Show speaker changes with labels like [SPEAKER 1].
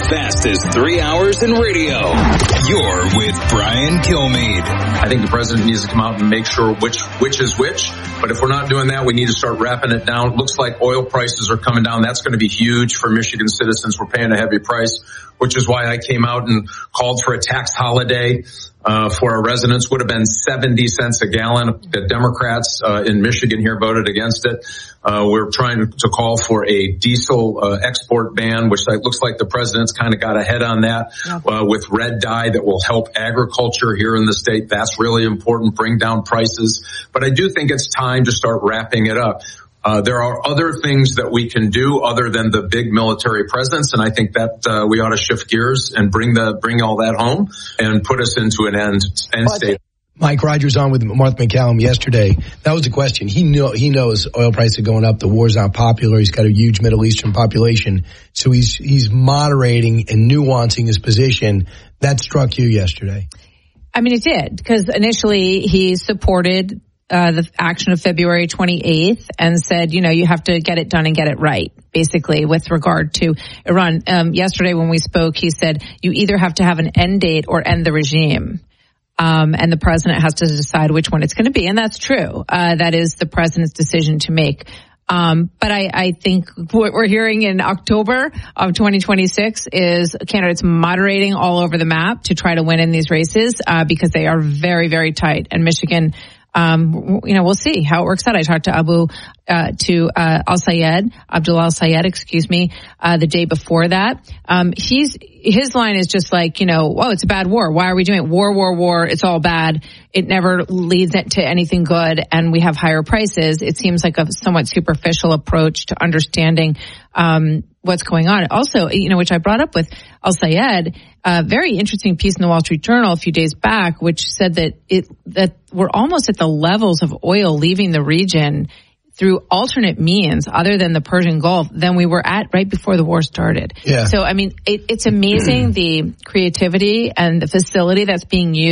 [SPEAKER 1] fastest 3 hours in radio. You're with Brian Kilmeade.
[SPEAKER 2] I think the president needs to come out and make sure which is which. But if we're not doing that, we need to start wrapping it down. It looks like oil prices are coming down. That's going to be huge for Michigan citizens. We're paying a heavy price, which is why I came out and called for a tax holiday for our residents. Would have been 70 cents a gallon. The Democrats in Michigan here voted against it. We're trying to call for a diesel export ban, which looks like the president's kind of got ahead on that with red dye that will help agriculture here in the state. That's really important, bring down prices. But I do think it's time to start wrapping it up. There are other things that we can do other than the big military presence, and I think that we ought to shift gears and bring all that home and put us into an end state.
[SPEAKER 3] Mike Rogers on with Martha McCallum yesterday. That was the question. He knows oil prices are going up. The war's not popular. He's got a huge Middle Eastern population, so he's moderating and nuancing his position. That struck you yesterday.
[SPEAKER 4] I mean, it did, because initially he supported the action of February 28th and said, you have to get it done and get it right, basically, with regard to Iran. Yesterday when we spoke, he said, you either have to have an end date or end the regime. And the president has to decide which one it's going to be. And that's true. That is the president's decision to make. But I think what we're hearing in October of 2026 is candidates moderating all over the map to try to win in these races, because they are very, very tight. And Michigan, we'll see how it works out. I talked to Abdullah Al-Sayed, the day before that. His line is just like, it's a bad war. Why are we doing it? War. It's all bad. It never leads to anything good, and we have higher prices. It seems like a somewhat superficial approach to understanding what's going on. Also, which I brought up with Al-Sayed, a very interesting piece in the Wall Street Journal a few days back, which said that we're almost at the levels of oil leaving the region through alternate means other than the Persian Gulf than we were at right before the war started. Yeah. So, I mean, it's amazing the creativity and the facility that's being used